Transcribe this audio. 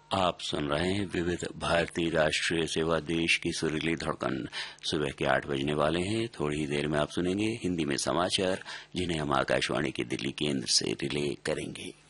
आप सुन रहे हैं विविध भारतीय राष्ट्रीय सेवा, देश की सुरीली धड़कन। सुबह के 8 बजने वाले हैं। थोड़ी ही देर में आप सुनेंगे हिंदी में समाचार, जिन्हें हम आकाशवाणी के दिल्ली केंद्र से रिले करेंगे।